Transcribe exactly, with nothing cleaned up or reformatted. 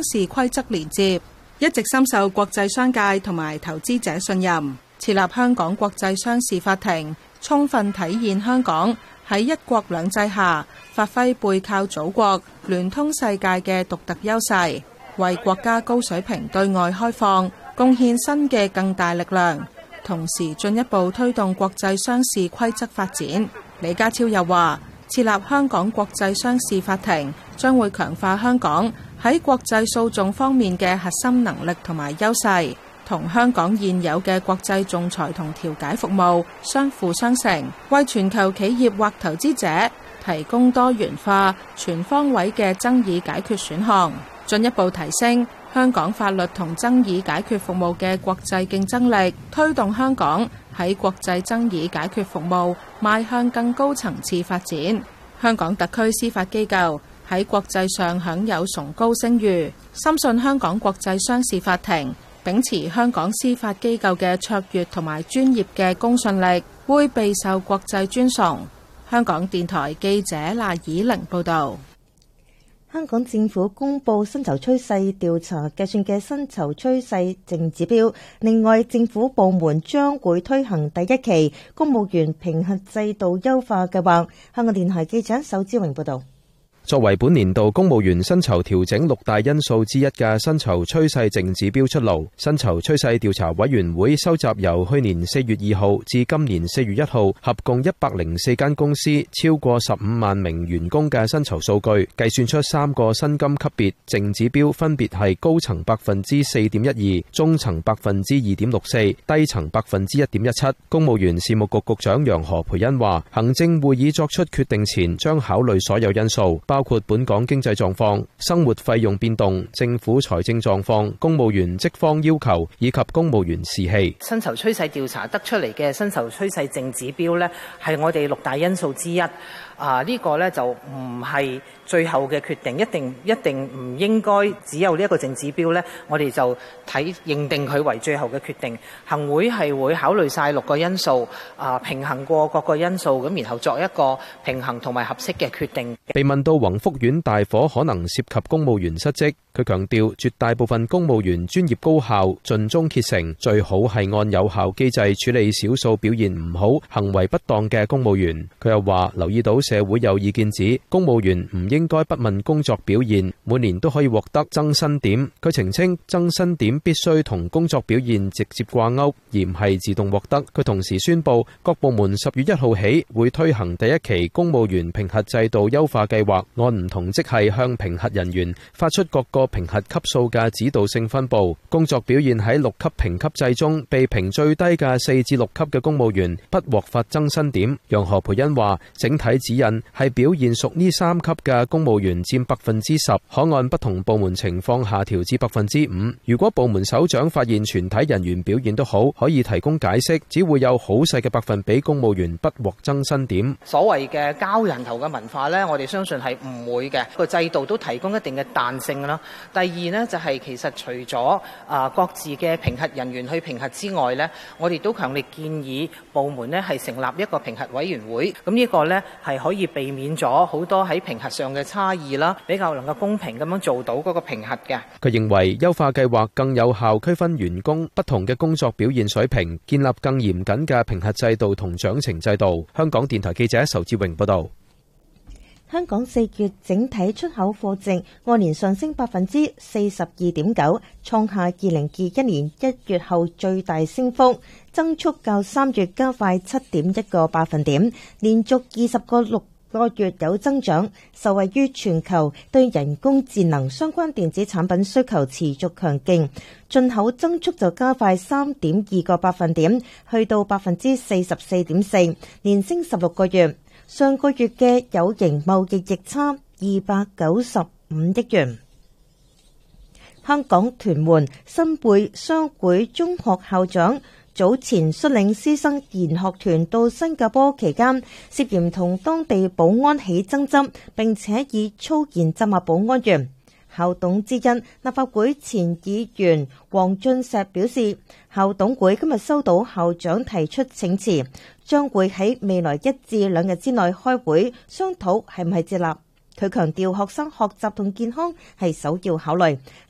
事規則連接，一直深受國際商界同埋投資者信任。設立香港國際商事法庭，充分體現香港喺一國兩制下發揮背靠祖國、聯通世界嘅獨特優勢，為國家高水平對外開放貢獻新嘅更大力量，同時進一步推動國際商事規則發展。李家超又話，設立香港國際商事法庭將會強化香港喺國際訴訟方面嘅核心能力同埋優勢，同香港現有嘅國際仲裁同調解服務相輔相成，為全球企業或投資者提供多元化、全方位嘅爭議解決選項，進一步提升香港法律同爭議解決服務嘅國際競爭力，推動香港喺國際爭議解決服務邁向更高層次發展。香港特區司法機構喺國際上享有崇高聲譽，深信香港國際商事法庭秉持香港司法機構嘅卓越同埋專業嘅公信力，會備受國際尊崇。香港電台記者賴以玲報導。 香港政府公布薪酬趨勢調查計算嘅薪酬趨勢淨指標，另外政府部門將會推行第一期公務員評核制度優化計劃。香港電台記者仇志榮報導。 作為本年度公務員薪酬調整六大因素之一嘅薪酬趨勢淨指標出爐，薪酬趨勢調查委員會收集由去年四月二號至今年四月一號合共一百零四間公司超過十五萬名員工嘅薪酬數據，計算出三個薪金級別淨指標，分別係高層百分之四點一二、中層百分之二點六四、低層百分之一點一七。公務員事務局局長楊何蓓茵話，行政會議作出決定前將考慮所有因素，包括本港經濟狀況、生活費用變動、政府財政狀況、公務員職方要求以及公務員士氣。 薪酬趨勢調查得出嚟嘅薪酬趨勢淨指標呢，係我哋六大因素之一。啊，呢個呢就唔係最後嘅決定，一定一定唔應該只有呢一個淨指標呢，我哋就睇認定佢為最後嘅決定。行會係會考慮晒六個因素，啊平衡過各個因素，咁然後作一個平衡同埋合適嘅決定。 被問到宏福苑大火可能涉及公務員失職，佢強調絕大部分公務員專業高效、盡忠竭誠，最好係按有效機制處理少數表現唔好、行為不當嘅公務員。佢又話留意到社會有意見指公務員唔應該不問工作表現，每年都可以獲得增薪點。佢澄清增薪點必須同工作表現直接掛鈎，而唔係自動獲得。佢同時宣布各部門十月一號起會推行第一期公務員評核制度優化計劃，按唔同職系向評核人員發出各個評核級數嘅指導性分佈。工作表現喺六級評級制中被評最低嘅四至六級嘅公務員不獲發增薪點。楊何蓓茵話整體指引係表現屬呢三級嘅公務員佔百分之十，可按不同部門情況下調至百分之五。如果部門首長發現全體人員表現都好，可以提供解釋，只會有好細嘅百分比公務員不獲增薪點。 所謂嘅交人頭嘅文化呢，我哋相信係唔會嘅。個制度都提供一定嘅彈性啦。第二呢，就係其實除咗啊各自嘅評核人員去評核之外呢，我哋都強烈建議部門呢係成立一個評核委員會。咁呢個呢係可以避免咗好多喺評核上嘅差異啦，比較能夠公平咁樣做到嗰個評核嘅。 佢認為優化計劃更有效區分員工不同嘅工作表現水平，建立更嚴謹嘅評核制度同獎懲制度。香港電台記者仇志榮報道。 香港四月整體出口貨值按年上升百分之四十二點九，創下二零二一年一月後最大升幅，增速較三月加快七點一個百分點，連續二十個六個月有增長，受惠於全球對人工智能相關電子產品需求持續強勁，進口增速就加快三點二個百分點，去到百分之四十四點四，連升十六個月。上個月嘅有形貿易逆差二百九十五億元。香港屯門新會商會中學校長早前率領師生研學團到新加坡期間，涉嫌同當地保安起爭執，並且以粗言責罵保安員。校董之一立法會前議員黃俊碩表示，校董會今日收到校長提出請辭，將會喺未來一至兩日之內開會商討係唔係接納。佢強調學生學習同健康係首要考慮。